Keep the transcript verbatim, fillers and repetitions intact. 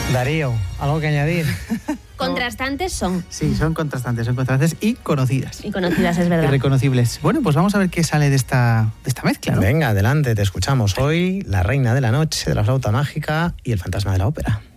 Darío, ¿algo que añadir? Contrastantes son. Sí, son contrastantes, son contrastantes y conocidas. Y conocidas, es verdad. Y reconocibles. Bueno, pues vamos a ver qué sale de esta, de esta mezcla, ¿no? Venga, adelante, te escuchamos. Hoy, La reina de la noche, de la flauta mágica y El fantasma de la ópera.